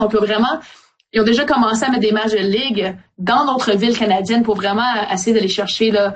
On peut vraiment... Ils ont déjà commencé à mettre des matchs de ligue dans d'autres villes canadiennes pour vraiment essayer d'aller chercher là,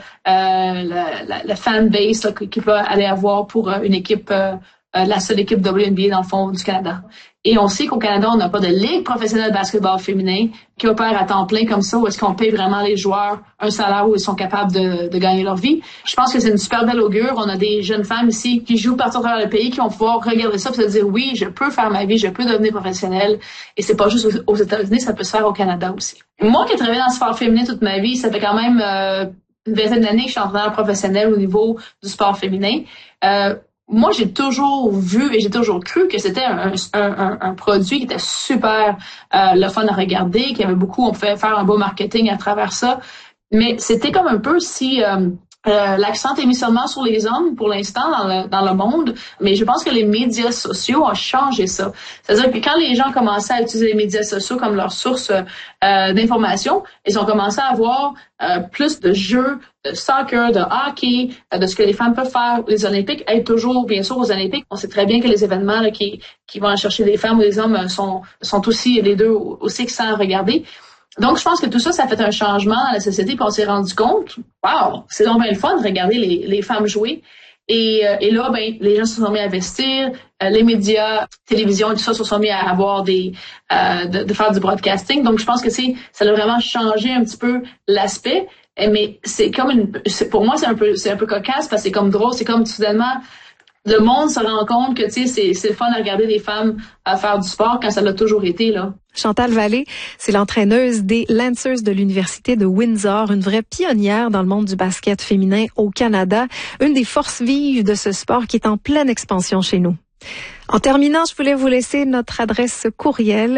la fan base là, qu'il peut aller avoir pour une équipe, la seule équipe WNBA dans le fond du Canada. Et on sait qu'au Canada, on n'a pas de ligue professionnelle de basketball féminin qui opère à temps plein comme ça, où est-ce qu'on paye vraiment les joueurs un salaire où ils sont capables de gagner leur vie. Je pense que c'est une super belle augure. On a des jeunes femmes ici qui jouent partout à travers le pays, qui vont pouvoir regarder ça et se dire oui, je peux faire ma vie, je peux devenir professionnelle. Et c'est pas juste aux États-Unis, ça peut se faire au Canada aussi. Moi qui ai travaillé dans le sport féminin toute ma vie, ça fait quand même une vingtaine d'années que je suis entraîneur professionnel au niveau du sport féminin. Moi, j'ai toujours vu et j'ai toujours cru que c'était un produit qui était super le fun à regarder, qu'il y avait beaucoup, on pouvait faire un beau marketing à travers ça. Mais c'était comme un peu si l'accent est mis seulement sur les hommes pour l'instant dans le monde, mais je pense que les médias sociaux ont changé ça. C'est-à-dire que quand les gens commençaient à utiliser les médias sociaux comme leur source d'information, ils ont commencé à avoir plus de jeux de soccer, de hockey, de ce que les femmes peuvent faire. Les Olympiques aident toujours, bien sûr, aux Olympiques. On sait très bien que les événements là, qui vont chercher les femmes ou les hommes sont aussi, les deux, aussi excellents à regarder. Donc, je pense que tout ça, ça a fait un changement dans la société, puis on s'est rendu compte, wow, c'est donc bien le fun de regarder les femmes jouer. Et là, ben, les gens se sont mis à investir, les médias, télévision et tout ça se sont mis à avoir de faire du broadcasting. Donc, je pense que ça a vraiment changé un petit peu l'aspect. Mais c'est comme pour moi, c'est un peu cocasse parce que c'est comme drôle, c'est comme soudainement, le monde se rend compte que, tu sais, c'est le fun de regarder des femmes faire du sport quand ça l'a toujours été, là. Chantal Vallée, c'est l'entraîneuse des Lancers de l'Université de Windsor, une vraie pionnière dans le monde du basket féminin au Canada, une des forces vives de ce sport qui est en pleine expansion chez nous. En terminant, je voulais vous laisser notre adresse courriel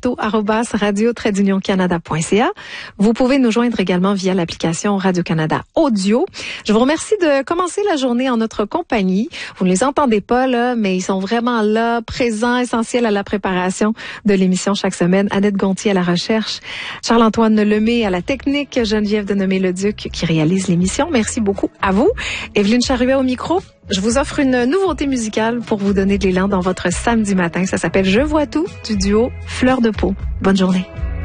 lefto@radio-canada.ca. Vous pouvez nous joindre également via l'application Radio-Canada Audio. Je vous remercie de commencer la journée en notre compagnie. Vous ne les entendez pas, là, mais ils sont vraiment là, présents, essentiels à la préparation de l'émission chaque semaine. Annette Gontier à la recherche, Charles-Antoine Lemay à la technique, Geneviève Denomé-Leduc qui réalise l'émission. Merci beaucoup à vous. Evelyne Charruet au micro. Je vous offre une nouveauté musicale pour vous donner de l'élan dans votre samedi matin. Ça s'appelle Je vois tout du duo Fleur de Peau. Bonne journée.